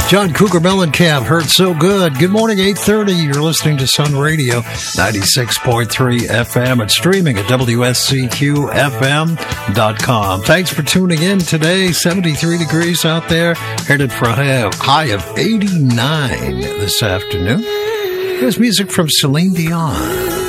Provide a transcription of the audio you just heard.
John Cougar Mellencamp, Hurt So Good. Good morning, 8:30. You're listening to Sun Radio, 96.3 FM and streaming at WSCQFM.com. Thanks for tuning in today. 73 degrees out there, headed for a high of 89 this afternoon. Here's music from Celine Dion.